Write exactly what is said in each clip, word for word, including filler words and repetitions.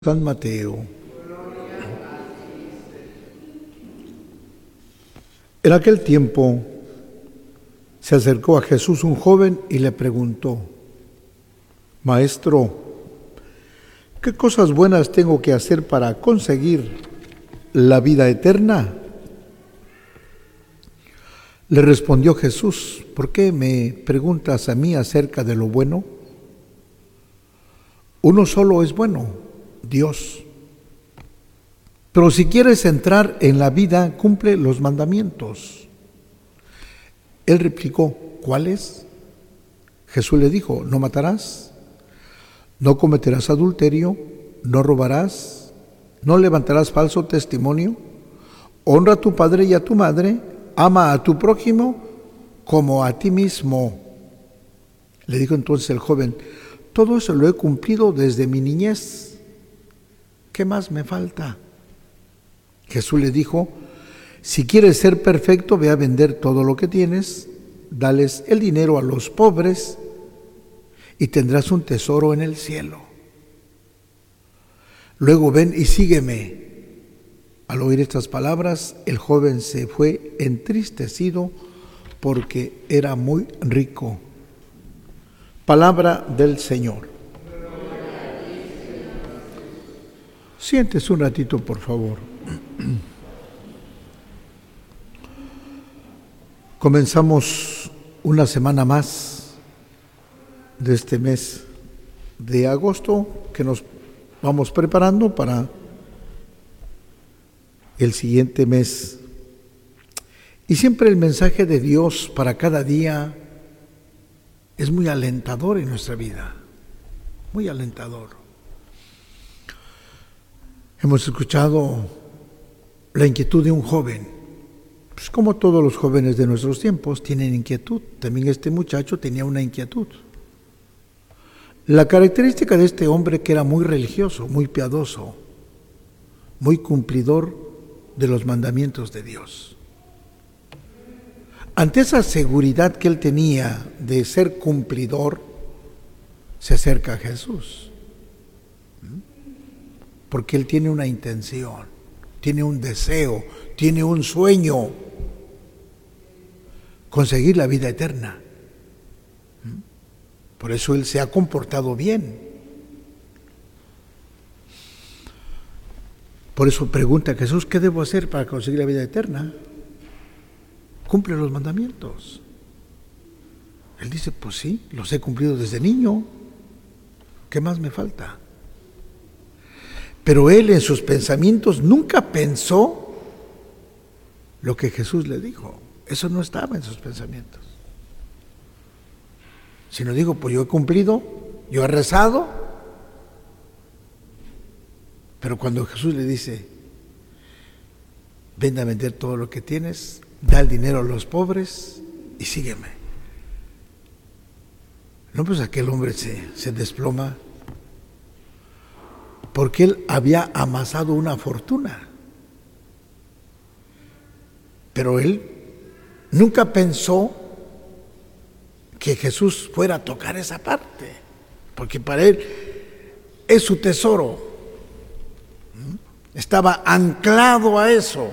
San Mateo. En aquel tiempo se acercó a Jesús un joven y le preguntó: Maestro, ¿qué cosas buenas tengo que hacer para conseguir la vida eterna? Le respondió Jesús: ¿Por qué me preguntas a mí acerca de lo bueno? Uno solo es bueno, Dios. Pero si quieres entrar en la vida, cumple los mandamientos. Él replicó: ¿cuáles? Jesús le dijo: no matarás, no cometerás adulterio, no robarás, no levantarás falso testimonio, honra a tu padre y a tu madre, ama a tu prójimo como a ti mismo. Le dijo entonces el joven: todo eso lo he cumplido desde mi niñez. ¿Qué más me falta? Jesús le dijo: si quieres ser perfecto, ve a vender todo lo que tienes, dales el dinero a los pobres y tendrás un tesoro en el cielo. Luego ven y sígueme. Al oír estas palabras, el joven se fue entristecido porque era muy rico. Palabra del Señor. Siéntese un ratito, por favor. Comenzamos una semana más de este mes de agosto que nos vamos preparando para el siguiente mes. Y siempre el mensaje de Dios para cada día es muy alentador en nuestra vida, muy alentador. Hemos escuchado la inquietud de un joven. Pues como todos los jóvenes de nuestros tiempos tienen inquietud, también este muchacho tenía una inquietud. La característica de este hombre que era muy religioso, muy piadoso, muy cumplidor de los mandamientos de Dios. Ante esa seguridad que él tenía de ser cumplidor, se acerca a Jesús. Porque él tiene una intención, tiene un deseo, tiene un sueño: conseguir la vida eterna. Por eso él se ha comportado bien. Por eso pregunta a Jesús: ¿qué debo hacer para conseguir la vida eterna? Cumple los mandamientos. Él dice: pues sí, los he cumplido desde niño. ¿Qué más me falta? Pero él en sus pensamientos nunca pensó lo que Jesús le dijo. Eso no estaba en sus pensamientos. Sino dijo: pues yo he cumplido, yo he rezado. Pero cuando Jesús le dice: ven a vender todo lo que tienes, da el dinero a los pobres y sígueme. No, pues aquel hombre se, se desploma, porque él había amasado una fortuna. Pero él nunca pensó que Jesús fuera a tocar esa parte, porque para él es su tesoro. Estaba anclado a eso.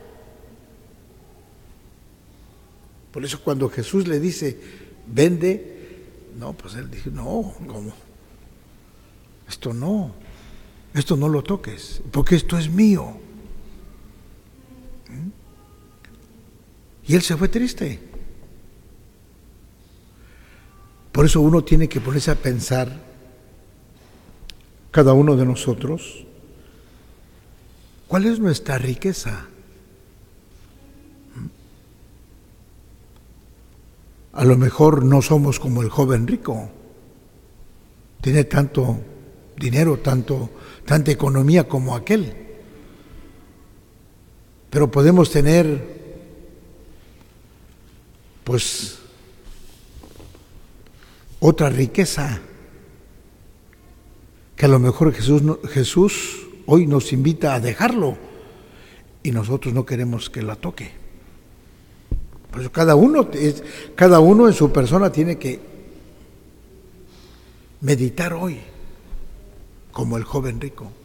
Por eso cuando Jesús le dice: vende, no, pues él dijo: no, ¿cómo? Esto no. Esto no lo toques, porque esto es mío. Y él se fue triste. Por eso uno tiene que ponerse a pensar, cada uno de nosotros, ¿cuál es nuestra riqueza? A lo mejor no somos como el joven rico. Tiene tanto dinero, tanto, tanta economía como aquel. Pero podemos tener, pues, otra riqueza que a lo mejor Jesús, Jesús hoy nos invita a dejarlo y nosotros no queremos que la toque. Por eso cada uno, cada uno en su persona tiene que meditar hoy como el joven rico.